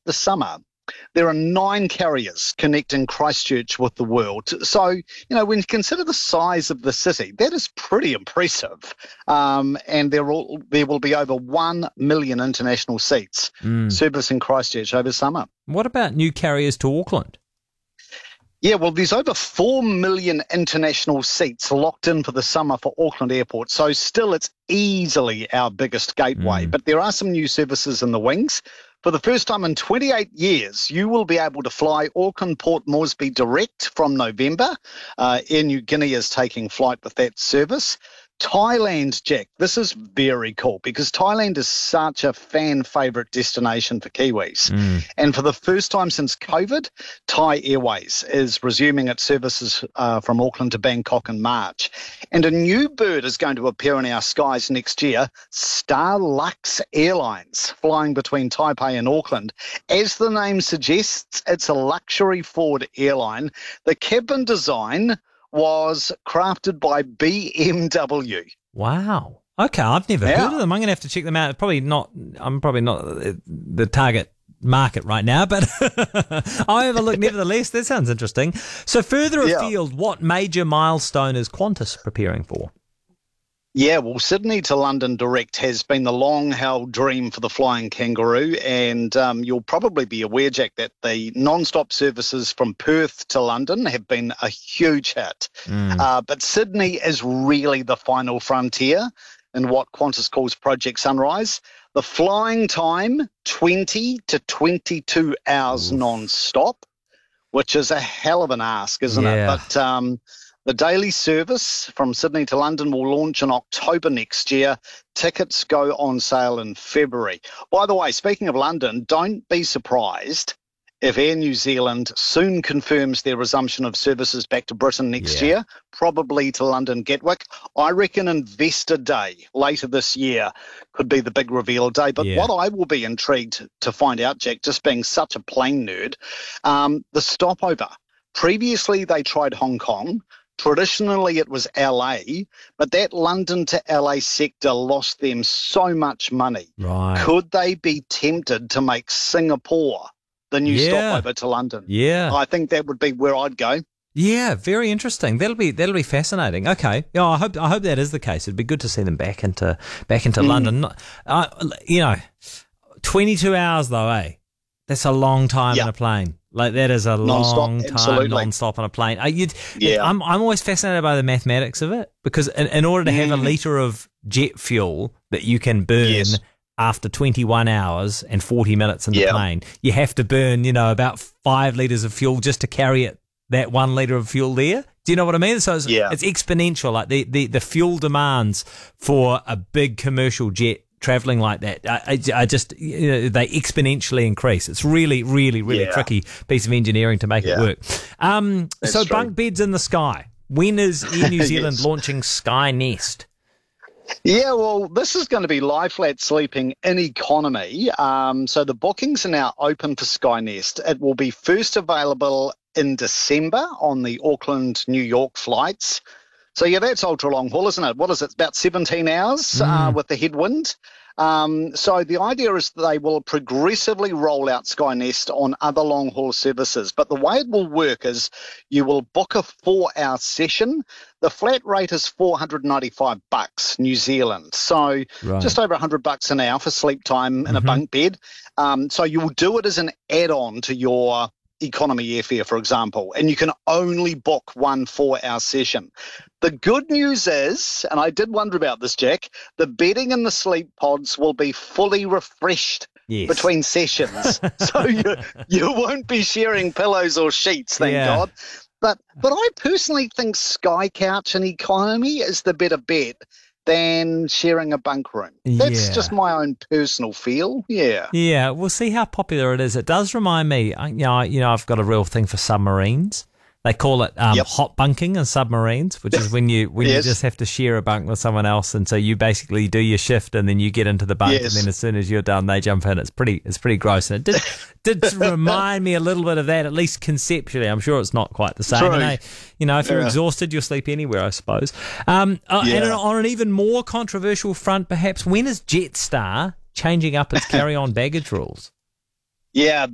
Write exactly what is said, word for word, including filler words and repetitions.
the summer, there are nine carriers connecting Christchurch with the world. So, you know, when you consider the size of the city, that is pretty impressive. Um, and there will, there will be over one million international seats Mm. servicing Christchurch over summer. What about new carriers to Auckland? Yeah, well, there's over four million international seats locked in for the summer for Auckland Airport. So still, it's easily our biggest gateway. Mm. But there are some new services in the wings. For the first time in twenty-eight years, you will be able to fly Auckland Port Moresby direct from November. Uh, Air New Guinea is taking flight with that service. Thailand, Jack, this is very cool because Thailand is such a fan favourite destination for Kiwis. Mm. And for the first time since COVID, Thai Airways is resuming its services uh, from Auckland to Bangkok in March. And a new bird is going to appear in our skies next year, Starlux Airlines, flying between Taipei and Auckland. As the name suggests, it's a luxury forward airline. The cabin design was crafted by B M W. Wow. Okay, I've never Yeah. heard of them. I'm going to have to check them out. Probably not. I'm probably not the target market right now, but I'll have a look nevertheless. That sounds interesting. So further Yeah. afield, what major milestone is Qantas preparing for? Yeah, well, Sydney to London direct has been the long-held dream for the Flying Kangaroo, and um, you'll probably be aware, Jack, that the non-stop services from Perth to London have been a huge hit. Mm. Uh, but Sydney is really the final frontier in what Qantas calls Project Sunrise. The flying time, twenty to twenty-two hours Oof. non-stop, which is a hell of an ask, isn't Yeah. it? But um, the daily service from Sydney to London will launch in October next year. Tickets go on sale in February. By the way, speaking of London, don't be surprised if Air New Zealand soon confirms their resumption of services back to Britain next Yeah. year, probably to London Gatwick. I reckon Investor Day later this year could be the big reveal day. But Yeah. what I will be intrigued to find out, Jack, just being such a plane nerd, um, the stopover. Previously, they tried Hong Kong. Traditionally, it was L A, but that London to L A sector lost them so much money. Right. Could they be tempted to make Singapore the new Yeah. stopover to London? Yeah. I think that would be where I'd go. Yeah, very interesting. That'll be that'll be fascinating. Okay, yeah, I hope I hope that is the case. It'd be good to see them back into back into Mm. London. Not- Uh, you know, twenty-two hours though, eh? That's a long time Yeah. in a plane. Like that is a Non-stop, long time absolutely. non-stop on a plane. Uh, you'd, Yeah. I'm I'm always fascinated by the mathematics of it because in, in order to have a Mm. liter of jet fuel that you can burn. Yes. After twenty-one hours and forty minutes in the Yeah. plane, you have to burn, you know, about five litres of fuel just to carry it, that one litre of fuel there. Do you know what I mean? So it's, Yeah. it's exponential. Like the, the, the fuel demands for a big commercial jet traveling like that, I, I, I just, you know, they exponentially increase. It's really, really, really Yeah. tricky piece of engineering to make it Yeah. work. Um, That's so true. bunk beds in the sky. When is Air New Zealand Yes. launching Sky Nest? Yeah, well, this is going to be lie flat sleeping in economy. Um, so the bookings are now open for Skynest. It will be first available in December on the Auckland, New York flights. So, yeah, that's ultra long haul, isn't it? What is it? It's about seventeen hours uh, with the headwind. Um, so the idea is that they will progressively roll out Skynest on other long-haul services. But the way it will work is you will book a four-hour session. The flat rate is four hundred ninety-five bucks New Zealand. So Right. just over one hundred bucks an hour for sleep time in a Mhm. bunk bed. Um, so you will do it as an add-on to your economy airfare, for example, and you can only book one four-hour session. The good news is, and I did wonder about this, Jack, the bedding in the sleep pods will be fully refreshed Yes. between sessions. So you you won't be sharing pillows or sheets, thank Yeah. God. But but I personally think Sky Couch and economy is the better bet than sharing a bunk room. That's Yeah. just my own personal feel. Yeah. Yeah, we'll see how popular it is. It does remind me, I- you know, I- you know, I've got a real thing for submarines. They call it um, Yep. hot bunking in submarines, which is when you when Yes. you just have to share a bunk with someone else, and so you basically do your shift, and then you get into the bunk, Yes. and then as soon as you're done, they jump in. It's pretty, it's pretty gross, and it did did remind me a little bit of that, at least conceptually. I'm sure it's not quite the same. True. And I, you know, if you're Yeah. exhausted, you'll sleep anywhere, I suppose. Um, uh, Yeah. And on an even more controversial front, perhaps, when is Jetstar changing up its carry-on baggage rules? Yeah,